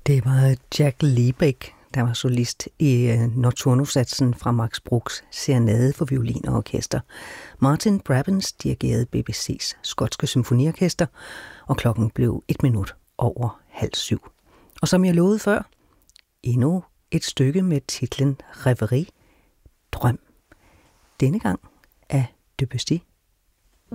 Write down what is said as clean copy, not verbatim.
Det var Jack Liebeck, der var solist i Nocturno-satsen fra Max Bruchs Serenade for violin og orkester. Martin Brabants dirigerede BBC's skotske symfoniorkester, og klokken blev 7:01. Og som jeg lovede før, endnu et stykke med titlen Rêverie, drøm. Denne gang af Debussy.